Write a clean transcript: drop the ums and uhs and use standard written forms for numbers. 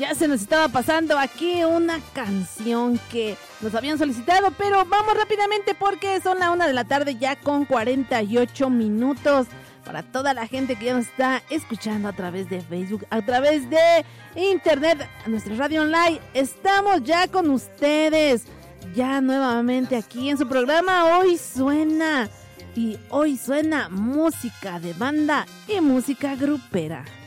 Ya se nos estaba pasando aquí una canción que nos habían solicitado, pero vamos rápidamente porque son la 1 de la tarde ya con 48 minutos. Para toda la gente que ya nos está escuchando a través de Facebook, a través de internet, a nuestra radio online, estamos ya con ustedes. Ya nuevamente aquí en su programa Hoy Suena. Y hoy suena música de banda y música grupera.